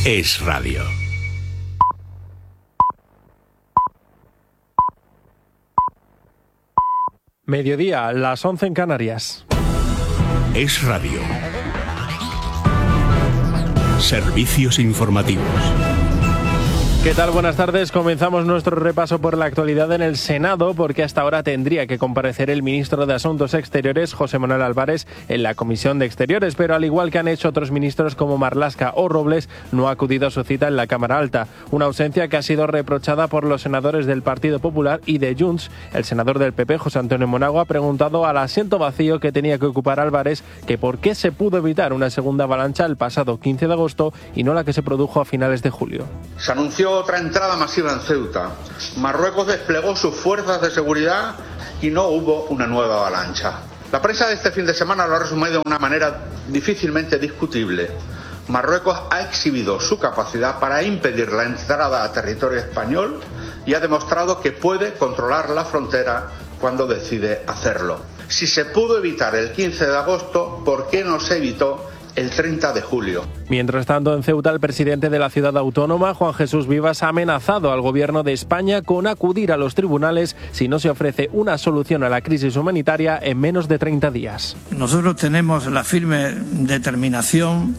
Es Radio. Mediodía, las 11 en Canarias. Es Radio. Servicios informativos. ¿Qué tal? Buenas tardes. Comenzamos nuestro repaso por la actualidad en el Senado, porque hasta ahora tendría que comparecer el ministro de Asuntos Exteriores, José Manuel Álvarez, en la Comisión de Exteriores, pero al igual que han hecho otros ministros como Marlaska o Robles, no ha acudido a su cita en la Cámara Alta. Una ausencia que ha sido reprochada por los senadores del Partido Popular y de Junts. El senador del PP, José Antonio Monago, ha preguntado al asiento vacío que tenía que ocupar Álvarez que por qué se pudo evitar una segunda avalancha el pasado 15 de agosto y no la que se produjo a finales de julio. Se anunció otra entrada masiva en Ceuta. Marruecos desplegó sus fuerzas de seguridad y no hubo una nueva avalancha. La prensa de este fin de semana lo ha resumido de una manera difícilmente discutible. Marruecos ha exhibido su capacidad para impedir la entrada a territorio español y ha demostrado que puede controlar la frontera cuando decide hacerlo. Si se pudo evitar el 15 de agosto, ¿por qué no se evitó el 30 de julio? Mientras tanto, en Ceuta, el presidente de la ciudad autónoma, Juan Jesús Vivas, ha amenazado al gobierno de España con acudir a los tribunales si no se ofrece una solución a la crisis humanitaria en menos de 30 días. Nosotros tenemos la firme determinación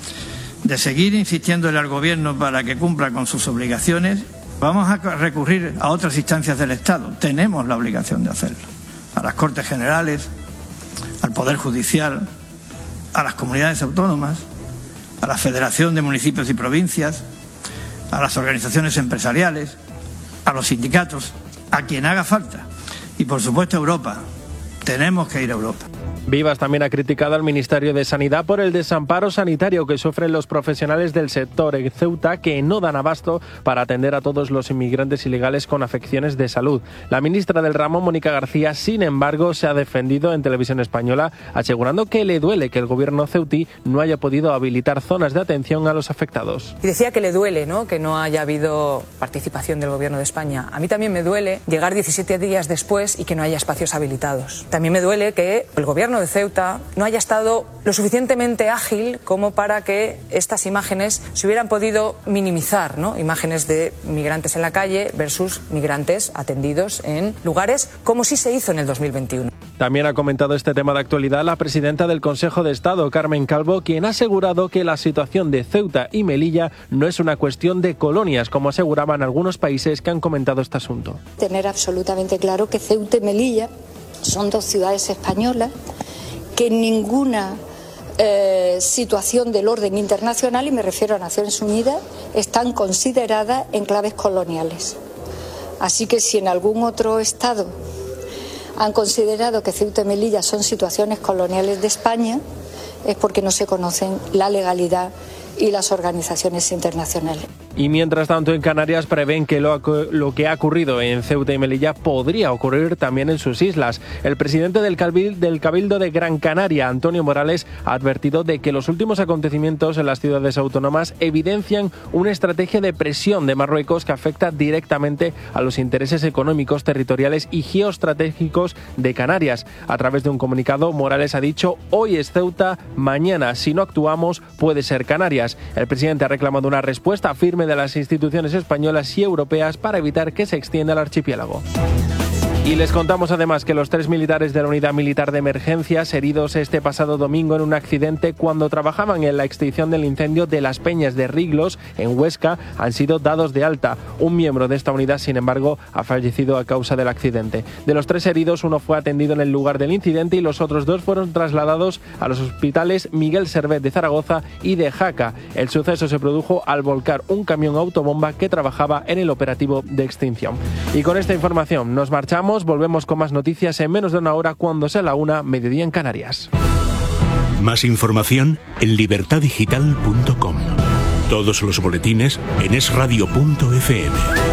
de seguir insistiéndole al gobierno para que cumpla con sus obligaciones. Vamos a recurrir a otras instancias del Estado. Tenemos la obligación de hacerlo. A las Cortes Generales, al Poder Judicial, a las comunidades autónomas, a la Federación de Municipios y Provincias, a las organizaciones empresariales, a los sindicatos, a quien haga falta. Y por supuesto a Europa. Tenemos que ir a Europa. Vivas también ha criticado al Ministerio de Sanidad por el desamparo sanitario que sufren los profesionales del sector en Ceuta, que no dan abasto para atender a todos los inmigrantes ilegales con afecciones de salud. La ministra del ramo, Mónica García, sin embargo, se ha defendido en Televisión Española, asegurando que le duele que el gobierno ceutí no haya podido habilitar zonas de atención a los afectados. Y decía que le duele, ¿no?, que no haya habido participación del gobierno de España. A mí también me duele llegar 17 días después y que no haya espacios habilitados. También me duele que el gobierno de Ceuta no haya estado lo suficientemente ágil como para que estas imágenes se hubieran podido minimizar, ¿no? Imágenes de migrantes en la calle versus migrantes atendidos en lugares, como sí se hizo en el 2021. También ha comentado este tema de actualidad la presidenta del Consejo de Estado, Carmen Calvo, quien ha asegurado que la situación de Ceuta y Melilla no es una cuestión de colonias, como aseguraban algunos países que han comentado este asunto. Tener absolutamente claro que Ceuta y Melilla son dos ciudades españolas que en ninguna situación del orden internacional, y me refiero a Naciones Unidas, están consideradas enclaves coloniales. Así que si en algún otro estado han considerado que Ceuta y Melilla son situaciones coloniales de España, es porque no se conocen la legalidad y las organizaciones internacionales. Y mientras tanto, en Canarias prevén que lo que ha ocurrido en Ceuta y Melilla podría ocurrir también en sus islas. El presidente del Cabildo de Gran Canaria, Antonio Morales, ha advertido de que los últimos acontecimientos en las ciudades autónomas evidencian una estrategia de presión de Marruecos que afecta directamente a los intereses económicos, territoriales y geoestratégicos de Canarias. A través de un comunicado, Morales ha dicho: hoy es Ceuta, mañana, si no actuamos, puede ser Canarias. El presidente ha reclamado una respuesta firme de las instituciones españolas y europeas para evitar que se extienda el archipiélago. Y les contamos además que los 3 militares de la Unidad Militar de Emergencias heridos este pasado domingo en un accidente cuando trabajaban en la extinción del incendio de Las Peñas de Riglos, en Huesca, han sido dados de alta. Un miembro de esta unidad, sin embargo, ha fallecido a causa del accidente. De los 3 heridos, uno fue atendido en el lugar del incidente y los otros 2 fueron trasladados a los hospitales Miguel Servet de Zaragoza y de Jaca. El suceso se produjo al volcar un camión autobomba que trabajaba en el operativo de extinción. Y con esta información nos marchamos. Volvemos con más noticias en menos de una hora cuando sea la 1, mediodía en Canarias. Más información en libertadigital.com. Todos los boletines en esradio.fm.